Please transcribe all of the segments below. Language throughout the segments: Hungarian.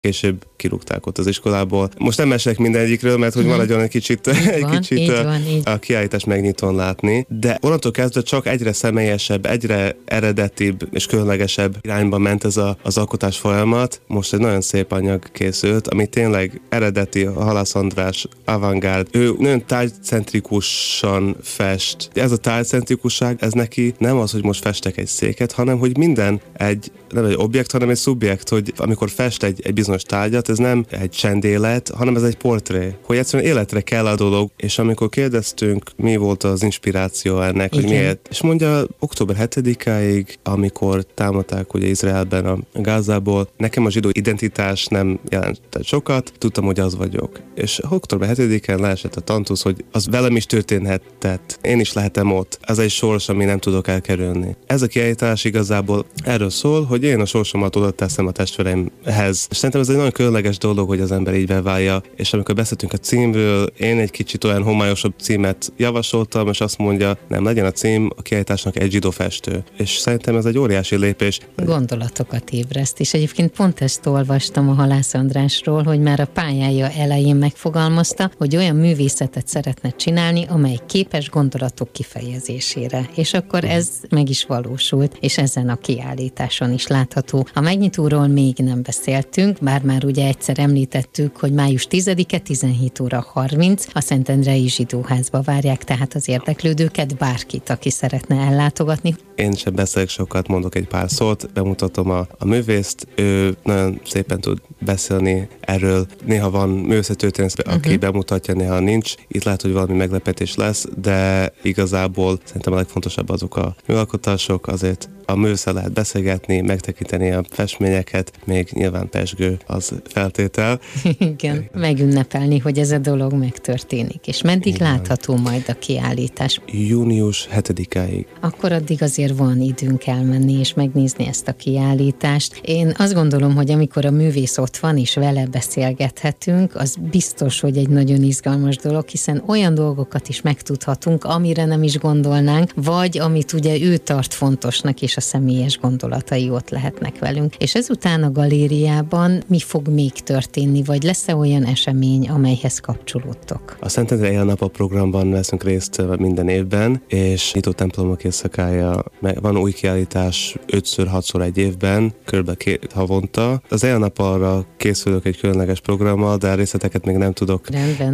később kirúgták ott az iskolából. Most nem mesélek mindegyikről, mert hogy maradjon egy kicsit a kiállítás megnyitón látni, de onnantól kezdve csak egyre személyesebb, egyre eredetibb és különlegesebb irányba ment ez az alkotás folyamat. Most egy nagyon szép anyag készült, ami tényleg eredeti, a Halász András avantgárd. Ő nagyon tárgycentrikusan fest. Ez a tárgycentrikusság, ez neki nem az, hogy most festek egy széket, hanem hogy minden nem egy objekt, hanem egy szubjekt, hogy amikor fest egy bizonyos tárgyat, ez nem egy csendélet, hanem ez egy portré, hogy egyszerűen életre kell a dolog, és amikor kérdeztünk, mi volt az inspiráció ennek, hogy miért, és mondja, október 7-ig, amikor támadták ugye Izraelben a Gázából, nekem a zsidó identitás nem jelentett sokat, tudtam, hogy az vagyok. És október 7-en leesett a tantusz, hogy az velem is történhetett, én is lehetem ott, ez egy sors, ami nem tudok elkerülni. Ez a kiállítás igazából erről szól, hogy én a sorsomat oda teszem a testvéreimhez. És szerintem ez egy nagyon különleges dolog, hogy az ember így beválja, és amikor beszéltünk a címről, én egy kicsit olyan homályosabb címet javasoltam, és azt mondja, nem legyen a cím a kiállításnak egy zsidó festő. És szerintem ez egy óriási lépés. Gondolatokat ébreszt, és egyébként pont ezt olvastam a Halász Andrásról, hogy már a pályája elején megfogalmazta, hogy olyan művészetet szeretne csinálni, amely képes gondolatok kifejezésére. És akkor ez meg is valósult, és ezen a kiállításon is látható. A megnyitóról még nem beszéltünk, bár már ugye egyszer említettük, hogy május 10-e 17 óra 30 a Szentendrei Zsidóházba várják tehát az érdeklődőket, bárkit, aki szeretne ellátogatni. Én sem beszélek sokat, mondok egy pár szót, bemutatom a művészt, ő nagyon szépen tud beszélni erről. Néha van művészetörténész, aki bemutatja, néha nincs. Itt lehet, hogy valami meglepetés lesz, de igazából szerintem a legfontosabb azok a műalkotások, azért a művésszel lehet beszélgetni, megtekinteni a festményeket, még nyilván pezsgő az feltétel. Igen, megünnepelni, hogy ez a dolog megtörténik. És meddig látható majd a kiállítás? Június 7-ig. Akkor addig azért van időnk elmenni és megnézni ezt a kiállítást. Én azt gondolom, hogy amikor a művész ott van és vele beszélgethetünk, az biztos, hogy egy nagyon izgalmas dolog, hiszen olyan dolgokat is megtudhatunk, amire nem is gondolnánk, vagy amit ugye ő tart fontosnak, és a személyes gondolatai ott lehetnek velünk. És ezután a galériában mi fog még történni, vagy lesz-e olyan esemény, amelyhez kapcsolódtok? A Szentendre éjjel-nappal programban veszünk részt minden évben, és nyitott templomok éjszakája, van új kiállítás 5-6-szor egy évben, kb. 2 havonta. Az éjjel-nappalra készülök egy különleges programmal, de a részleteket még nem tudok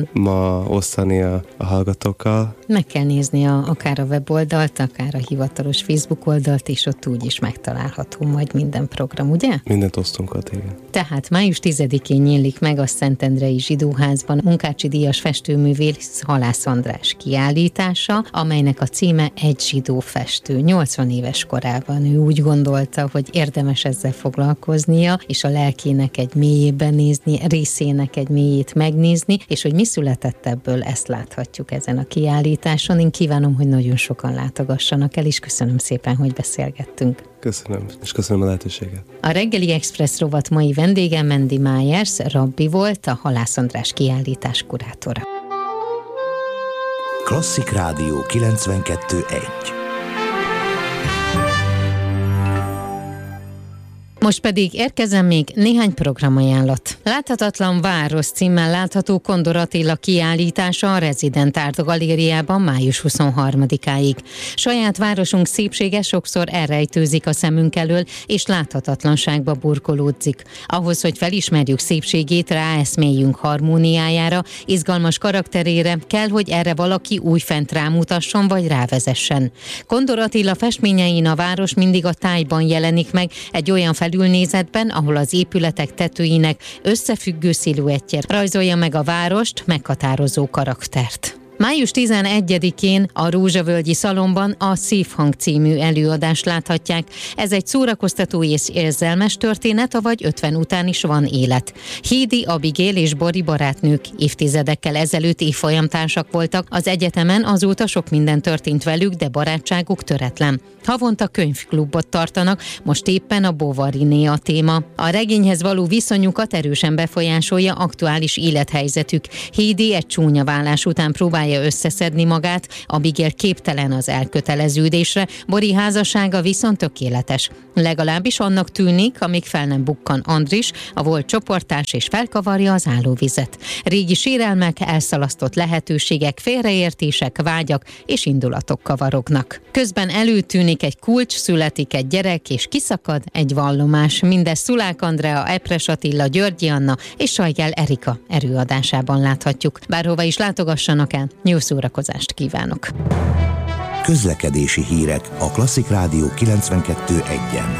ma osztani a hallgatókkal. Meg kell nézni akár a weboldalt, akár a hivatalos Facebook oldalt, és ott úgy is megtalálható majd minden program, ugye? Mindent osztunk ott, igen. Tehát május 10-én nyílik meg a Szentendrei Zsidóházban Munkácsi díjas festőművész Halász András kiállítása, amelynek a címe Egy zsidó festő. 80 éves korában ő úgy gondolta, hogy érdemes ezzel foglalkoznia, és a lelkének egy mélyében nézni, részének egy mélyét megnézni, és hogy mi született ebből, ezt láthatjuk ezen a kiállításon. Én kívánom, hogy nagyon sokan látogassanak el, és köszönöm szépen, hogy beszélgettünk. Köszönöm, és köszönöm a lehetőséget. A Reggeli Express rovat mai vendége Mendi Májers, rabbi volt, a Halász András kiállítás kurátora. Klasszik Rádió 92.1. Most pedig érkezem még néhány programajánlat. Láthatatlan város címmel látható Kondor Attila kiállítása a Resident Art Galériában május 23-áig. Saját városunk szépsége sokszor elrejtőzik a szemünk elől, és láthatatlanságba burkolódzik. Ahhoz, hogy felismerjük szépségét, ráeszméljünk harmóniájára, izgalmas karakterére, kell, hogy erre valaki újfent rámutasson vagy rávezessen. Kondor Attila festményein a város mindig a tájban jelenik meg, egy olyan felülnézetben, ahol az épületek tetőinek összefüggő sziluettje rajzolja meg a várost, meghatározó karaktert. Május 11-én a Rózsavölgyi Szalonban a Szívhang című előadást láthatják. Ez egy szórakoztató és érzelmes történet, avagy 50 után is van élet. Hédi, Abigail és Bori barátnők évtizedekkel ezelőtt évfolyamtársak voltak. Az egyetemen azóta sok minden történt velük, de barátságuk töretlen. Havonta könyvklubot tartanak, most éppen a Bovariné a téma. A regényhez való viszonyukat erősen befolyásolja aktuális élethelyzetük. Hédi egy csúnya vállás után próbálja próbálja összeszedni magát, Abigail képtelen az elköteleződésre, Bori házassága viszont tökéletes. Legalábbis annak tűnik, amíg fel nem bukkan Andris, a volt csoporttárs, és felkavarja az állóvizet. Régi sérelmek, elszalasztott lehetőségek, félreértések, vágyak és indulatok kavarognak. Közben előtűnik egy kulcs, születik egy gyerek, és kiszakad egy vallomás. Mindez Szulák Andrea, Epres Attila, Györgyi Anna és Sajgel Erika erőadásában láthatjuk. Bárhova is látogassanak el, jó szórakozást kívánok! Közlekedési hírek a Klasszik Rádió 92.1-en.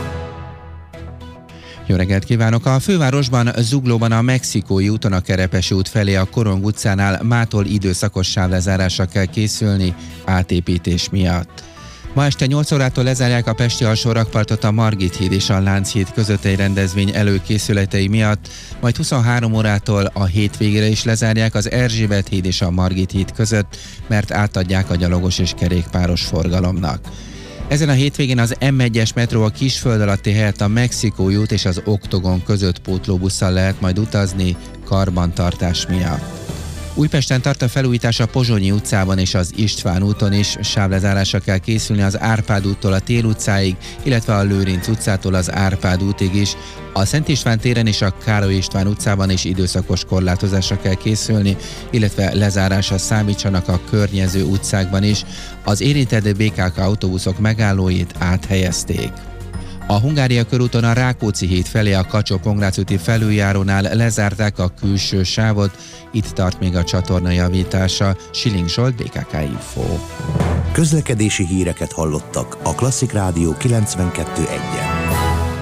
Jó reggelt kívánok! A fővárosban, Zuglóban a Mexikói úton a Kerepesi út felé a Korong utcánál mától időszakos sávlezárásra kell készülni átépítés miatt. Ma este 8 órától lezárják a pesti alsórakpartot a Margit híd és a Lánchíd között egy rendezvény előkészületei miatt, majd 23 órától a hétvégére is lezárják az Erzsébet híd és a Margit híd között, mert átadják a gyalogos és kerékpáros forgalomnak. Ezen a hétvégén az M1-es metró a Kisföld alatti helyett a Mexikói út és az Oktogon között pótlóbusszal lehet majd utazni karbantartás miatt. Újpesten tart a felújítás a Pozsonyi utcában és az István úton is, sávlezárásra kell készülni az Árpád úttól a Tél utcáig, illetve a Lőrinc utcától az Árpád útig is. A Szent István téren és a Károly István utcában is időszakos korlátozásra kell készülni, illetve lezárásra számítsanak a környező utcákban is. Az érintett BKK autóbuszok megállóit áthelyezték. A Hungária körúton a Rákóczi híd felé a Kacsó-Pongrác úti felüljárónál lezárták a külső sávot, itt tart még a csatorna javítása. Schilling Zsolt, BKK Info. Közlekedési híreket hallottak a Klasszik Rádió 92.1-en.